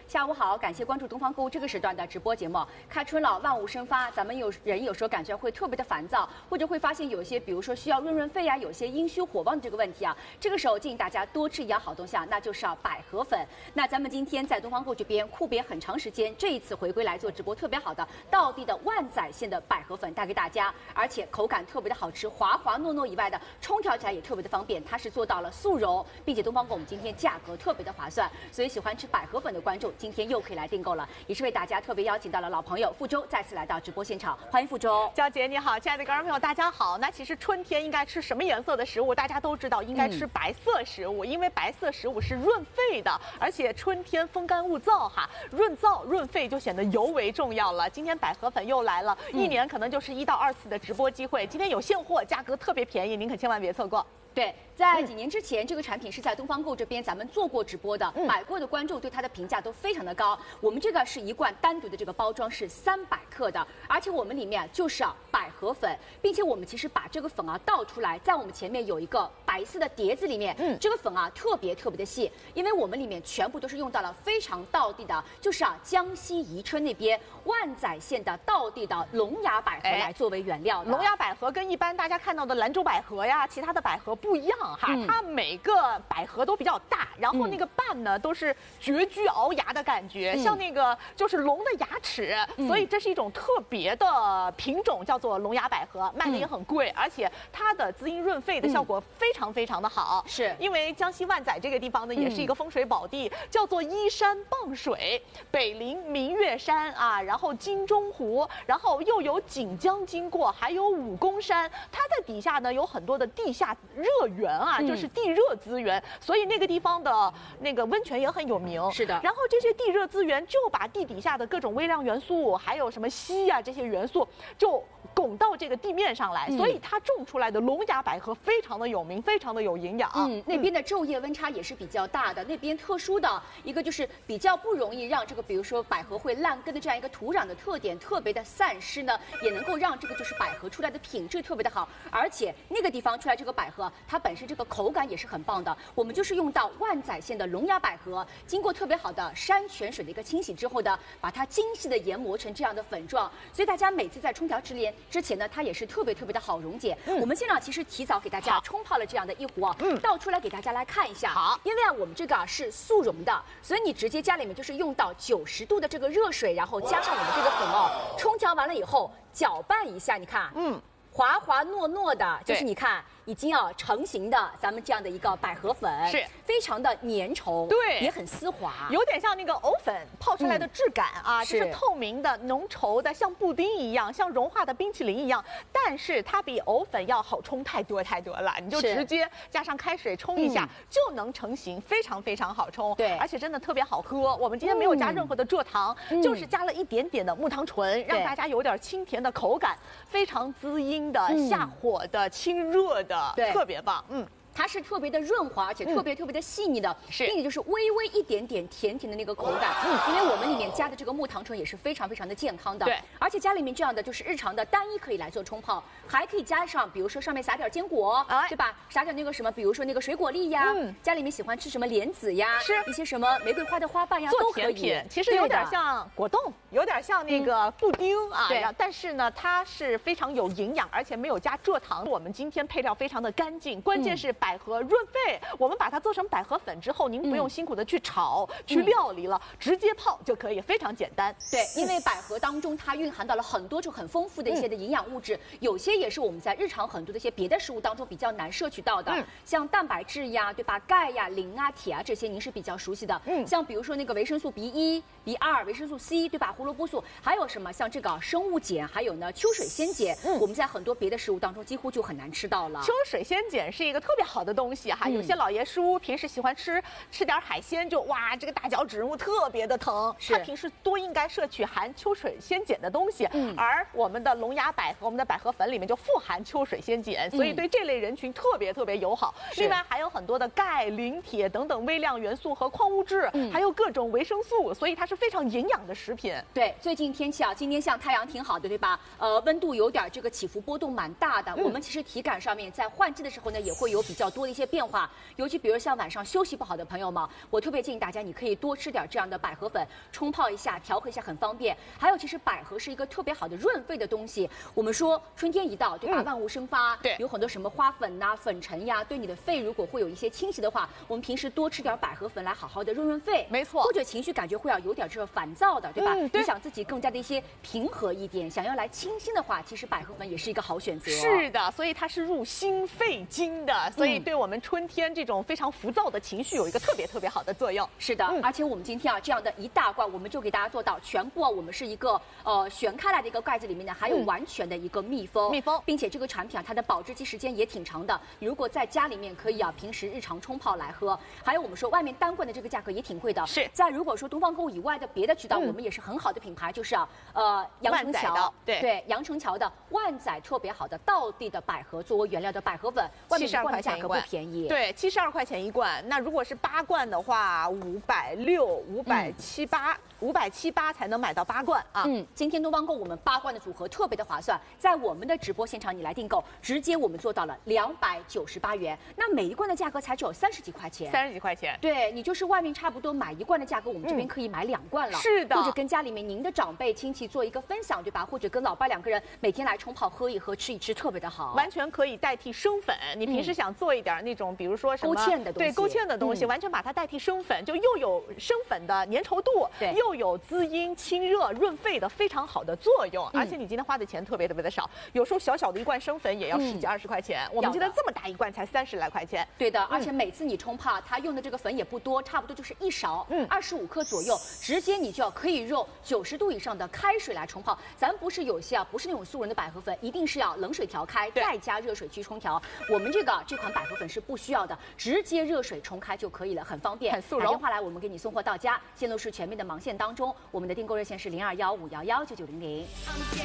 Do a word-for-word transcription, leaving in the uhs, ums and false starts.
下午好，感谢关注东方购物这个时段的直播节目。开春了，万物生发，咱们有人有时候感觉会特别的烦躁，或者会发现有些，比如说需要润润肺呀、啊，有些阴虚火旺的这个问题啊。这个时候建议大家多吃一样好东西啊，那就是啊百合粉。那咱们今天在东方购这边库别很长时间，这一次回归来做直播，特别好的道地的万载县的百合粉带给大家，而且口感特别的好吃，滑滑糯糯以外的冲调起来也特别的方便，它是做到了速溶，并且东方购我们今天价格特别的划算，所以喜欢吃百合粉的观众今天又可以来订购了，也是为大家特别邀请到了老朋友傅周再次来到直播现场，欢迎傅周。 娇姐你好，亲爱的观众朋友大家好。那其实春天应该吃什么颜色的食物？大家都知道应该吃白色食物，嗯、因为白色食物是润肺的，而且春天风干物燥哈，润燥润肺就显得尤为重要了。今天百合粉又来了，嗯、一年可能就是一到二次的直播机会，今天有现货，价格特别便宜，您可千万别错过。 对，在几年之前，嗯、这个产品是在东方购这边咱们做过直播的，嗯、买过的观众对它的评价都非常的高。我们这个是一罐单独的这个包装是三百克的，而且我们里面就是啊百合粉，并且我们其实把这个粉啊倒出来，在我们前面有一个白色的碟子里面，嗯，这个粉啊特别特别的细，因为我们里面全部都是用到了非常道地的，就是啊江西宜春那边万载县的道地的龙牙百合来作为原料的。 龙牙百合跟一般大家看到的兰州百合呀，其他的百合不一样哈，嗯、它每个百合都比较大，然后那个瓣呢、嗯、都是绝居鳌牙的感觉，嗯、像那个就是龙的牙齿，嗯、所以这是一种特别的品种，叫做龙牙百合，卖的也很贵，嗯、而且它的滋阴润肺的效果非常非常的好。嗯、 是因为江西万载这个地方呢，也是一个风水宝地，嗯、叫做依山傍水，北临明月山啊，然后金钟湖，然后又有锦江经过，还有武功山，它在底下呢有很多的地下热源啊，嗯、就是地热资源，所以那个地方的那个温泉也很有名。 是的， 然后这些地热资源就把地底下的各种微量元素，还有什么硒啊这些元素，就拱到这个地面上来，嗯、所以它种出来的龙牙百合非常的有名，非常的有营养。 嗯，那边的昼夜温差也是比较大的，那边特殊的一个就是比较不容易让这个，比如说百合会烂根的这样一个土壤的特点特别的散失呢，也能够让这个就是百合出来的品质特别的好，而且那个地方出来这个百合，它本身这个口感也是很棒的。我们就是用到万载县的龙牙百合，经过特别好的山泉水的一个清洗之后呢，把它精细的研磨成这样的粉状，所以大家每次在冲调之前之前呢，它也是特别特别的好溶解。嗯、我们现场其实提早给大家冲泡了这样的一壶啊，嗯、倒出来给大家来看一下。 好， 因为啊我们这个啊是速溶的，所以你直接家里面就是用到九十度的这个热水，然后加上我们这个粉哦，冲调完了以后搅拌一下，你看，嗯，滑滑糯糯的，就是你看。已经要成型的咱们这样的一个百合粉， 是非常的粘稠， 对， 也很丝滑， 有点像那个藕粉泡出来的质感啊， 是就是透明的、浓稠的，像布丁一样，像融化的冰淇淋一样。但是它比藕粉要好冲太多太多了，你就直接加上开水冲一下、嗯、就能成型，非常非常好冲。 对， 而且真的特别好喝。我们今天没有加任何的蔗糖，嗯、就是加了一点点的木糖醇，让大家有点清甜的口感，非常滋阴的、嗯、下火的、清热的。 对， 特别棒，嗯。 它是特别的润滑，而且特别特别的细腻的，嗯、是，并且就是微微一点点甜甜的那个口感。嗯，因为我们里面加的这个木糖醇也是非常非常的健康的。 对， 而且家里面这样的就是日常的单一可以来做冲泡，还可以加上，比如说上面撒点坚果，哎、对吧？撒点那个什么，比如说那个水果粒呀，嗯、家里面喜欢吃什么莲子呀， 是一些什么玫瑰花的花瓣呀， 做甜品，其实有点像果冻，有点像那个布丁、嗯、啊。 对， 但是呢，它是非常有营养，而且没有加蔗糖。我们今天配料非常的干净，关键是百合润肺。对，我们把它做成百合粉之后，您不用辛苦的去炒、嗯、去料理了，直接泡就可以，非常简单。 对，因为百合当中它蕴含到了很多种很丰富的一些的营养物质，嗯、有些也是我们在日常很多的一些别的食物当中比较难摄取到的，嗯、像蛋白质呀，对吧？钙呀、磷啊、铁啊这些您是比较熟悉的。嗯，像比如说那个维生素 B 一、B 二、维生素 C， 对吧？胡萝卜素，还有什么像这个生物碱，还有呢秋水仙碱，嗯、我们在很多别的食物当中几乎就很难吃到了。 秋水仙碱是一个特别好的东西哈。有些老爷叔平时喜欢吃吃点海鲜，就哇，这个大脚趾头特别的疼。他平时多应该摄取含秋水仙碱的东西，嗯、而我们的龙牙百合，我们的百合粉里面就富含秋水仙碱，所以对这类人群特别特别友好。另外还有很多的钙、磷、铁等等微量元素和矿物质，嗯、还有各种维生素，所以它是非常营养的食品。 对，最近天气啊，今天像太阳挺好的，对吧？呃，温度有点这个起伏波动蛮大的。嗯、我们其实体感上面在换季的时候呢，也会有比较较多的一些变化。尤其比如像晚上休息不好的朋友们，我特别建议大家，你可以多吃点这样的百合粉，冲泡一下，调和一下，很方便。还有，其实百合是一个特别好的润肺的东西。我们说春天一到，对吧？嗯、万物生发， 对， 有很多什么花粉呐、啊、粉尘呀，对你的肺如果会有一些侵袭的话，我们平时多吃点百合粉来好好的润润肺， 没错。 或者情绪感觉会要有点这个烦躁的，对吧？ 嗯、对， 你想自己更加的一些平和一点，想要来清新的话，其实百合粉也是一个好选择。 是的，所以它是入心肺经的，所以对我们春天这种非常浮躁的情绪有一个特别特别好的作用。 是的，嗯、而且我们今天啊这样的一大罐，我们就给大家做到全部啊，我们是一个呃旋开来的一个盖子里面呢，还有完全的一个密封， 密封， 并且这个产品啊，它的保质期时间也挺长的。你如果在家里面可以啊，平时日常冲泡来喝。还有我们说外面单罐的这个价格也挺贵的， 是在如果说东方购物以外的别的渠道，嗯、我们也是很好的品牌，就是啊呃阳城桥， 对对，阳城桥的万载特别好的道地的百合作为原料的百合粉，外面一罐的价格不便宜， 对，七十二块钱一罐。那如果是八罐的话，五百六、五百七八、五百七八才能买到八罐啊。 嗯，今天东方购我们八罐的组合特别的划算，在我们的直播现场你来订购，直接我们做到了两百九十八元，那每一罐的价格才只有三十几块钱， 三十几块钱。 对，你就是外面差不多买一罐的价格，我们这边可以买两罐了。 嗯、是的， 或者跟家里面您的长辈亲戚做一个分享，对吧？或者跟老伴两个人每天来冲泡喝一喝，吃一吃，特别的好。 完全可以代替生粉，你平时想做一点那种，比如说什么勾芡的东西， 对勾芡的东西，嗯、完全把它代替生粉，就又有生粉的粘稠度， 对， 又有滋阴清热润肺的非常好的作用。 嗯、 而且你今天花的钱特别特别的少，有时候小小的一罐生粉也要十几二十块钱，嗯、我们今天这么大一罐才三十来块钱。 对的，而且每次你冲泡，它用的这个粉也不多，差不多就是一勺，嗯，二十五克左右，直接你就要可以用九十度以上的开水来冲泡。咱不是有些啊，不是那种素人的百合粉，一定是要冷水调开，再加热水去冲调。我们这个这款百合粉是不需要的，直接热水冲开就可以了，很方便。 很速溶。 打电话来，我们给你送货到家。线路是全面的盲线当中，我们的订购热线是零二幺五幺幺九九零零。